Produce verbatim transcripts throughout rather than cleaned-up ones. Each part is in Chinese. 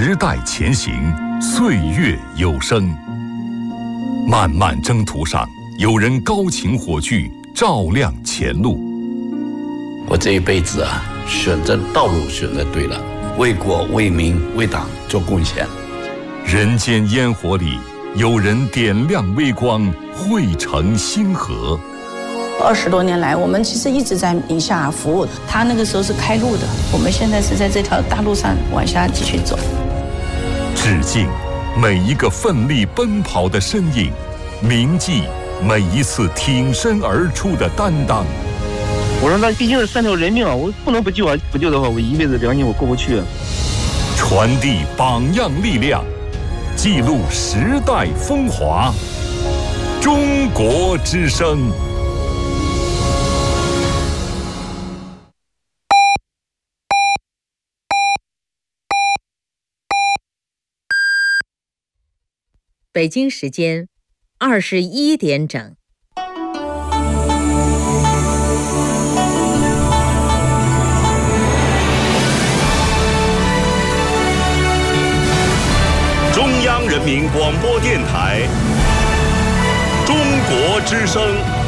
时代前行，岁月有声。漫漫征途上，有人高擎火炬，照亮前路。 我这一辈子啊，选择道路选择对了，为国为民为党做贡献。 人间烟火里，有人点亮微光，汇成星河。 二十多年来，我们其实一直在宁夏服务。他那个时候是开路的，我们现在是在这条大路上往下继续走。 致敬每一个奋力奔跑的身影，铭记每一次挺身而出的担当。 我说那毕竟是三条人命啊，我不能不救啊！不救的话，我一辈子良心我过不去。 传递榜样力量，记录时代风华。中国之声。 北京时间二十一点整。 中央人民广播电台，中国之声。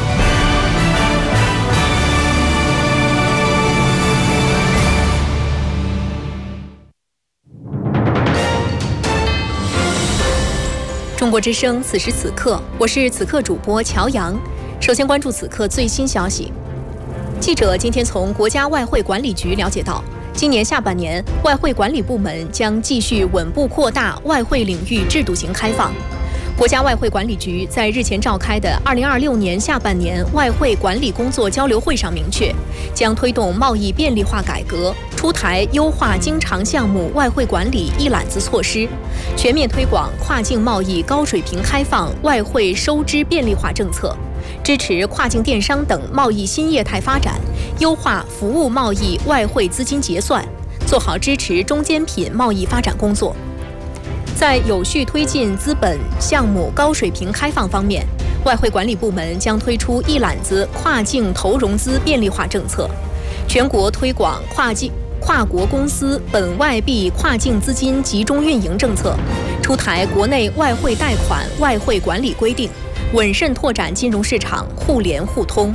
中国之声，此时此刻，我是此刻主播乔阳。首先关注此刻最新消息。记者今天从国家外汇管理局了解到，今年下半年，外汇管理部门将继续稳步扩大外汇领域制度型开放。国家外汇管理局在日前召开的二零二六年下半年外汇管理工作交流会上明确，将推动贸易便利化改革，出台优化经常项目外汇管理一揽子措施，全面推广跨境贸易高水平开放外汇收支便利化政策，支持跨境电商等贸易新业态发展，优化服务贸易外汇资金结算，做好支持中间品贸易发展工作。在有序推进资本项目高水平开放方面，外汇管理部门将推出一揽子跨境投融资便利化政策，全国推广跨境跨国公司本外币跨境资金集中运营政策，出台国内外汇贷款外汇管理规定，稳慎拓展金融市场互联互通。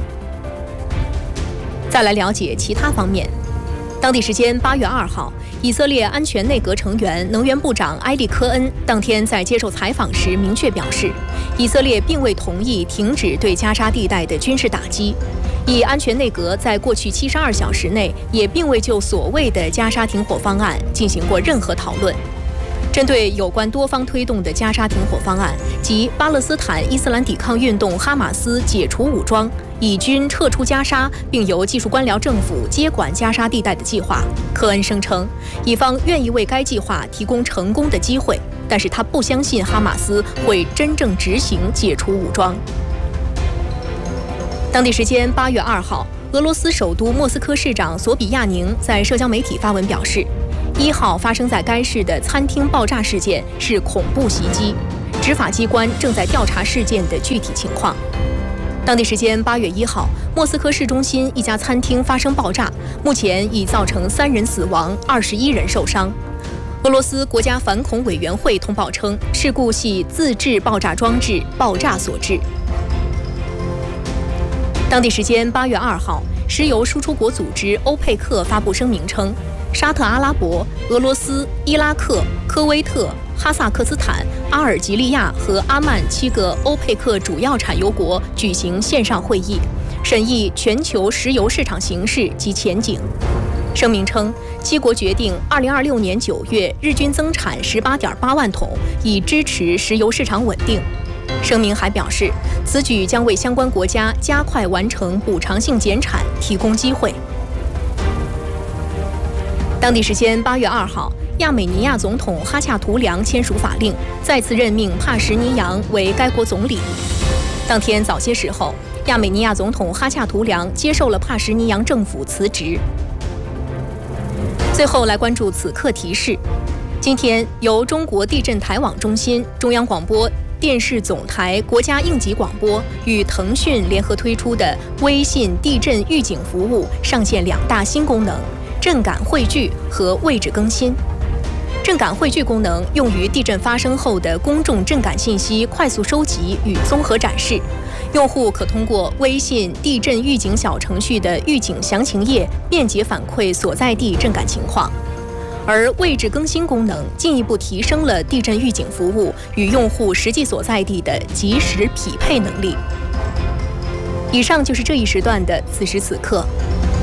再来了解其他方面。当地时间八月二号，以色列安全内阁成员能源部长埃利科恩当天在接受采访时明确表示，以色列并未同意停止对加沙地带的军事打击。以安全内阁在过去七十二小时内也并未就所谓的加沙停火方案进行过任何讨论。针对有关多方推动的加沙停火方案及巴勒斯坦伊斯兰抵抗运动哈马斯解除武装、以军撤出加沙，并由技术官僚政府接管加沙地带的计划，科恩声称，以方愿意为该计划提供成功的机会，但是他不相信哈马斯会真正执行解除武装。当地时间八月二号，俄罗斯首都莫斯科市长索比亚宁在社交媒体发文表示，一号发生在该市的餐厅爆炸事件是恐怖袭击，执法机关正在调查事件的具体情况。当地时间八月一号，莫斯科市中心一家餐厅发生爆炸，目前已造成三人死亡，二十一人受伤。俄罗斯国家反恐委员会通报称，事故系自制爆炸装置爆炸所致。当地时间八月二号，石油输出国组织欧佩克发布声明称，沙特阿拉伯、俄罗斯、伊拉克、科威特、哈萨克斯坦、阿尔及利亚和阿曼七个欧佩克主要产油国举行线上会议，审议全球石油市场形势及前景。声明称，七国决定二零二六年九月日均增产十八点八万桶，以支持石油市场稳定。声明还表示，此举将为相关国家加快完成补偿性减产提供机会。当地时间八月二号，亚美尼亚总统哈恰图良签署法令，再次任命帕什尼扬为该国总理。当天早些时候，亚美尼亚总统哈恰图良接受了帕什尼扬政府辞职。最后来关注此刻提示：今天由中国地震台网中心、中央广播电视总台国家应急广播与腾讯联合推出的微信地震预警服务上线两大新功能：震感汇聚和位置更新。 震感汇聚功能用于地震发生后的公众震感信息快速收集与综合展示。用户可通过微信地震预警小程序的预警详情页，便捷反馈所在地震感情况。而位置更新功能进一步提升了地震预警服务与用户实际所在地的及时匹配能力。以上就是这一时段的此时此刻。